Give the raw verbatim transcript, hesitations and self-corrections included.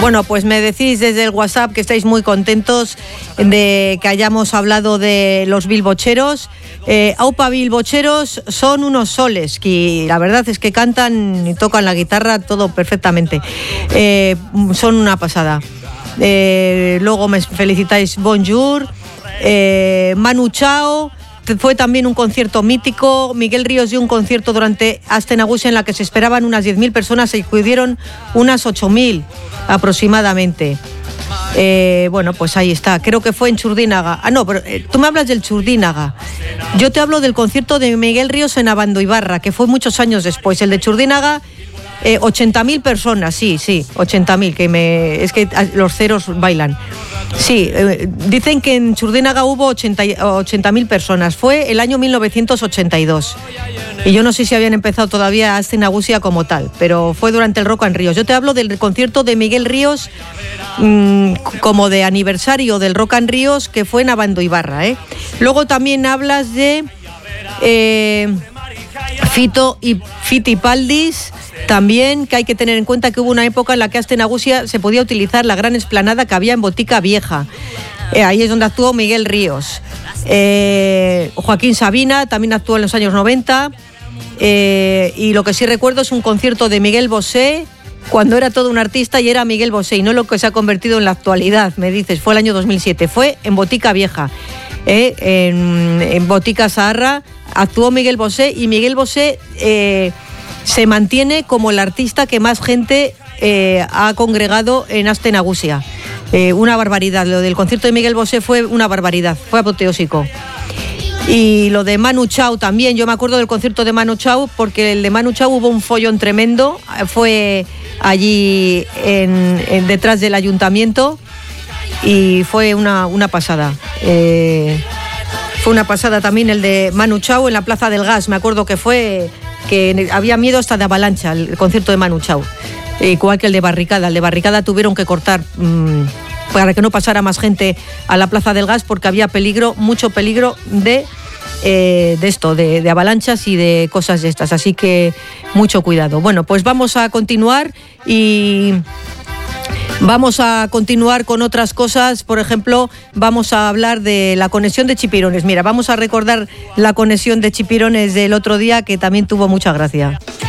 Bueno, pues me decís desde el WhatsApp que estáis muy contentos de que hayamos hablado de los bilbocheros. Eh, Aupa bilbocheros son unos soles, que la verdad es que cantan y tocan la guitarra todo perfectamente. Eh, son una pasada. Eh, luego me felicitáis Bonjour, eh, Manu Chao. Fue también un concierto mítico. Miguel Ríos dio un concierto durante Astenagusia en la que se esperaban unas diez mil personas y acudieron unas ocho mil aproximadamente. Eh, bueno, pues ahí está. Creo que fue en Churdínaga. Ah, no, pero eh, tú me hablas del Churdínaga. Yo te hablo del concierto de Miguel Ríos en Abandoibarra, que fue muchos años después. El de Churdínaga, eh, ochenta mil personas, sí, sí, ochenta mil, que me, es que los ceros bailan. Sí, eh, dicen que en Churdínaga hubo ochenta mil personas. Fue el año mil novecientos ochenta y dos. Y yo no sé si habían empezado todavía Astenagusia como tal, pero fue durante el Rock and Ríos. Yo te hablo del concierto de Miguel Ríos mmm, como de aniversario del Rock and Ríos, que fue en Abandoibarra, ¿eh? Luego también hablas de eh, Fito y Fitipaldis. También que hay que tener en cuenta que hubo una época en la que Astenagusia se podía utilizar la gran explanada que había en Botica Vieja. Eh, ahí es donde actuó Miguel Ríos. Eh, Joaquín Sabina también actuó en los años noventa. Eh, y lo que sí recuerdo es un concierto de Miguel Bosé cuando era todo un artista y era Miguel Bosé, y no lo que se ha convertido en la actualidad, me dices. Fue el año dos mil siete. Fue en Botica Vieja. Eh, en, en Botica Saharra actuó Miguel Bosé, y Miguel Bosé Eh, se mantiene como el artista que más gente eh, ha congregado en Astenagusia. Eh, una barbaridad. Lo del concierto de Miguel Bosé fue una barbaridad, fue apoteósico. Y lo de Manu Chao también. Yo me acuerdo del concierto de Manu Chao, porque el de Manu Chao hubo un follón tremendo. Fue allí en, en, detrás del ayuntamiento, y fue una, una pasada. Eh, fue una pasada también el de Manu Chao en la Plaza del Gas. Me acuerdo que fue... que había miedo hasta de avalancha el concierto de Manu Chao, igual que el de Barricada. El de Barricada tuvieron que cortar mmm, para que no pasara más gente a la Plaza del Gas, porque había peligro, mucho peligro de, eh, de esto, de, de avalanchas y de cosas de estas, así que mucho cuidado. Bueno, pues vamos a continuar y... Vamos a continuar con otras cosas. Por ejemplo, vamos a hablar de la conexión de Chipirones. Mira, vamos a recordar la conexión de Chipirones del otro día, que también tuvo mucha gracia.